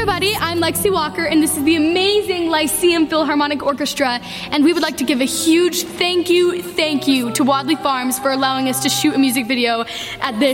everybody, I'm Lexi Walker, and this is the amazing Lyceum Philharmonic Orchestra, and we would like to give a huge thank you to Wadley Farms for allowing us to shoot a music video at this